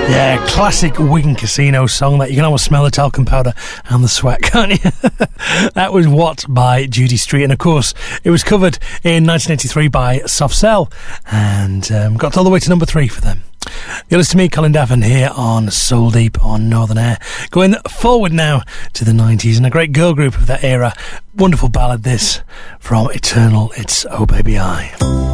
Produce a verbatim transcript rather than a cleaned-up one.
Yeah, classic Wigan Casino song that you can almost smell the talcum powder and the sweat, can't you? That was What by Judy Street, and of course it was covered in nineteen eighty-three by Soft Cell, and um, got all the way to number three for them. You're listening to me, Colin Davin, here on Soul Deep on Northern Air. Going forward now to the nineties, and a great girl group of that era. Wonderful ballad this from Eternal, it's Oh Baby I.